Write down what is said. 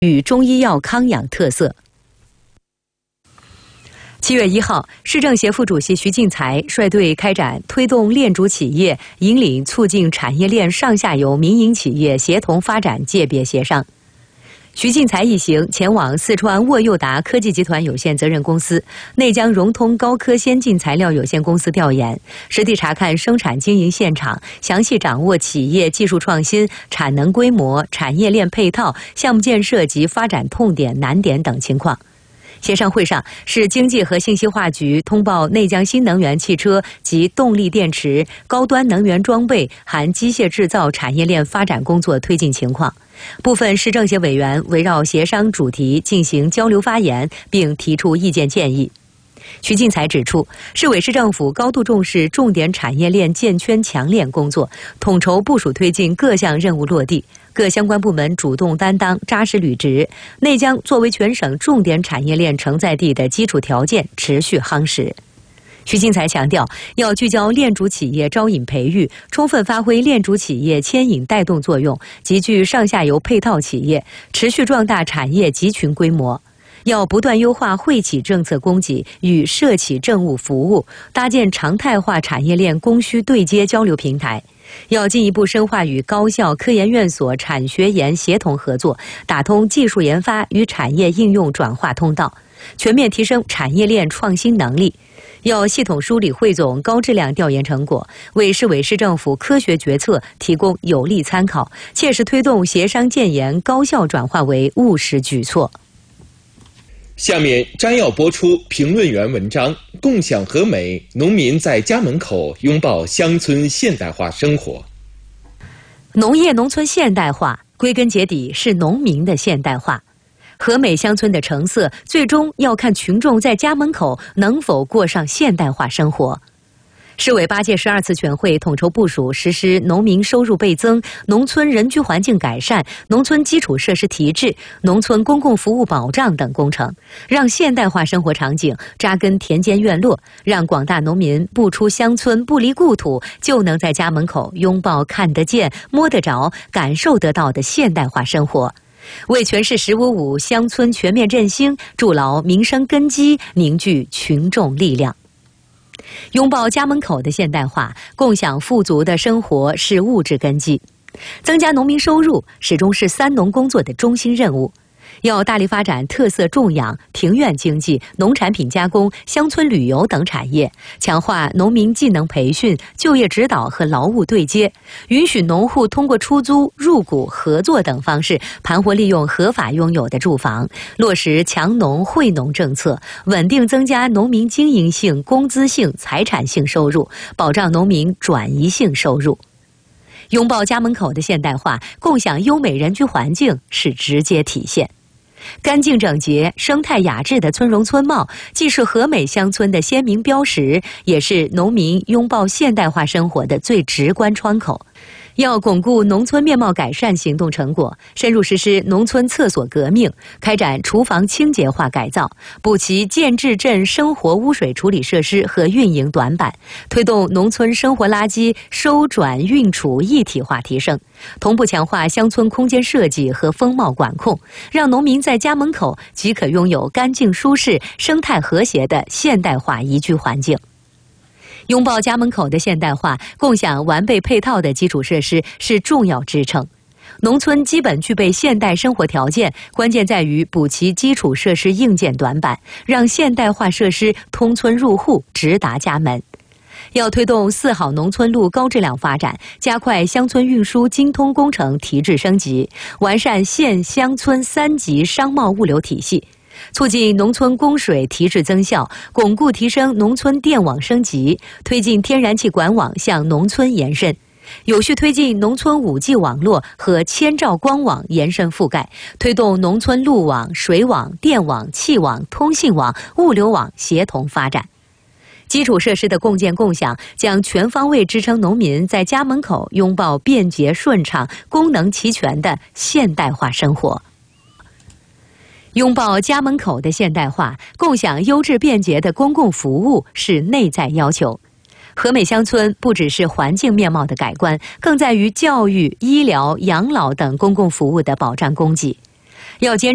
与中医药康养特色。7月1号，市政协副主席徐进才率队开展推动链主企业引领促进产业链上下游民营企业协同发展界别协商。徐进才一行前往四川沃佑达科技集团有限责任公司、内江融通高科先进材料有限公司调研，实地查看生产经营现场，详细掌握企业技术创新、产能规模、产业链配套、项目建设及发展痛点难点等情况。协商会上，市经济和信息化局通报内江新能源汽车及动力电池、高端能源装备含机械制造产业链发展工作推进情况。部分市政协委员围绕协商主题进行交流发言，并提出意见建议。徐进才指出，市委市政府高度重视重点产业链建圈强链工作，统筹部署推进各项任务落地，各相关部门主动担当，扎实履职。内江作为全省重点产业链承载地的基础条件持续夯实。徐进才强调，要聚焦链主企业招引培育，充分发挥链主企业牵引带动作用，集聚上下游配套企业，持续壮大产业集群规模。要不断优化惠企政策供给与社企政务服务，搭建常态化产业链供需对接交流平台。要进一步深化与高校、科研院所、产学研协同合作，打通技术研发与产业应用转化通道，全面提升产业链创新能力。要系统梳理汇总高质量调研成果，为市委市政府科学决策提供有力参考，切实推动协商建言高效转化为务实举措。 下面摘要播出评论员文章：共享和美，农民在家门口拥抱乡村现代化生活。 农业农村现代化，归根结底是农民的现代化。和美乡村的成色，最终要看群众在家门口能否过上现代化生活。市委8届12次全会统筹部署实施农民收入倍增、农村人居环境改善、农村基础设施提质、农村公共服务保障等工程，让现代化生活场景扎根田间院落，让广大农民不出乡村、不离故土，就能在家门口拥抱看得见、摸得着、感受得到的现代化生活。为全市“1055”乡村全面振兴筑牢民生根基，凝聚群众力量。拥抱家门口的现代化，共享富足的生活是物质根基。增加农民收入始终是三农工作的中心任务。要大力发展特色种养、庭院经济、农产品加工、乡村旅游等产业，强化农民技能培训、就业指导和劳务对接，允许农户通过出租、入股、合作等方式盘活利用合法拥有的住房，落实强农惠农政策，稳定增加农民经营性、工资性、财产性收入，保障农民转移性收入。拥抱家门口的现代化，共享优美人居环境是直接体现。干净整洁、生态雅致的村容村貌，既是和美乡村的鲜明标识，也是农民拥抱现代化生活的最直观窗口。要巩固农村面貌改善行动成果，深入实施农村厕所革命，开展厨房清洁化改造，补齐建制镇生活污水处理设施和运营短板，推动农村生活垃圾收转运储一体化提升，同步强化乡村空间设计和风貌管控，让农民在家门口即可拥有干净舒适、生态和谐的现代化宜居环境。拥抱家门口的现代化，共享完备配套的基础设施是重要支撑。农村基本具备现代生活条件，关键在于补齐基础设施硬件短板，让现代化设施通村入户，直达家门。要推动4好农村路高质量发展，加快乡村运输精通工程提质升级，完善县乡村3级商贸物流体系，促进农村供水提质增效，巩固提升农村电网升级，推进天然气管网向农村延伸，有序推进农村5G 网络和千兆光网延伸覆盖，推动农村路网、水网、电网、气网、通信网、物流网协同发展。基础设施的共建共享，将全方位支撑农民在家门口拥抱便捷顺畅、功能齐全的现代化生活。拥抱家门口的现代化，共享优质便捷的公共服务是内在要求。和美乡村不只是环境面貌的改观，更在于教育、医疗、养老等公共服务的保障供给。要坚